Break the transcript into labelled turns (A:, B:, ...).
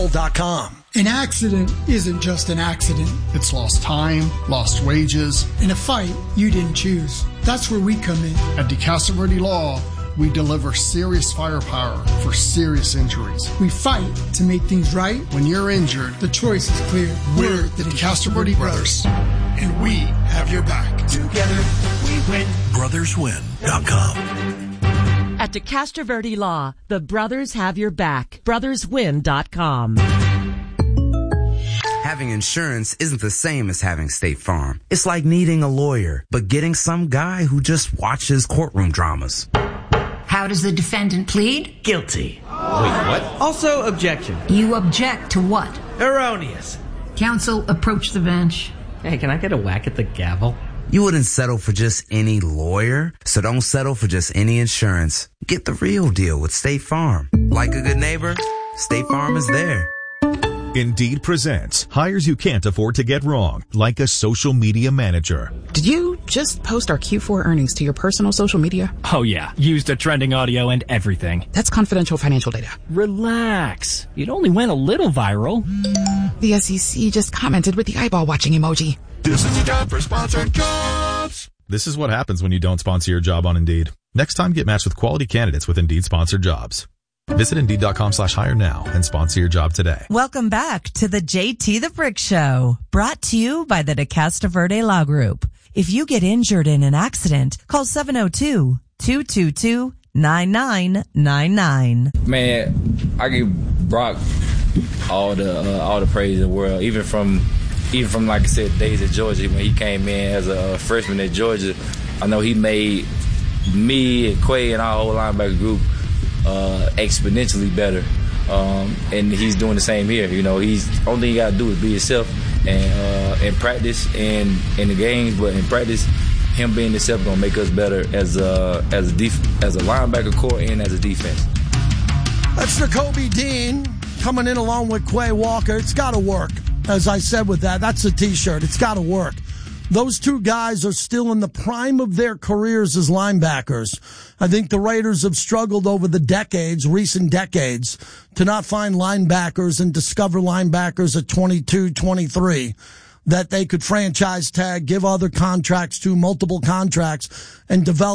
A: BrunelCoal.com.
B: An accident isn't just an accident.
C: It's lost time, lost wages.
B: In a fight you didn't choose. That's where we come in.
C: At DeCastro Verde Law, we deliver serious firepower for serious injuries.
B: We fight to make things right.
C: When you're injured,
B: the choice is clear.
C: We're the DeCastro Verde Brothers, and we have your back.
A: Together, we win. BrothersWin.com.
D: At DeCastro Verde Law, the brothers have your back. BrothersWin.com.
E: Having insurance isn't the same as having State Farm. It's like needing a lawyer, but getting some guy who just watches courtroom dramas.
F: How does the defendant plead?
G: Guilty. Wait, what? Also, objection.
F: You object to what?
G: Erroneous.
F: Counsel, approach the bench.
G: Hey, can I get a whack at the gavel?
E: You wouldn't settle for just any lawyer, so don't settle for just any insurance. Get the real deal with State Farm. Like a good neighbor, State Farm is there.
H: Indeed presents hires you can't afford to get wrong, like a social media manager.
I: Did you just post our Q4 earnings to your personal social media?
J: Oh yeah, used the trending audio and everything.
I: That's confidential financial data.
J: Relax. It only went a little viral.
I: The SEC just commented with the eyeball watching emoji.
H: This is a job for sponsored jobs. This is what happens when you don't sponsor your job on Indeed. Next time, get matched with quality candidates with Indeed sponsored jobs. Visit Indeed.com/hire now and sponsor your job today.
K: Welcome back to the JT the Brick Show, brought to you by the DeCastro Verde Law Group. If you get injured in an accident, call 702-222-9999.
L: Man, I give Brock all the praise in the world, even from like I said, days at Georgia when he came in as a freshman at Georgia. I know he made me and Quay and our whole linebacker group exponentially better, and he's doing the same here. You know, only thing you gotta do is be yourself and practice and in the games, but in practice, him being himself gonna make us better as a linebacker core and as a defense.
A: That's Nakobe Dean coming in along with Quay Walker. It's got to work. As I said with that's a T-shirt. It's got to work. Those two guys are still in the prime of their careers as linebackers. I think the Raiders have struggled over the recent decades, to not find linebackers and discover linebackers at 22, 23 that they could franchise tag, give other contracts to, multiple contracts, and develop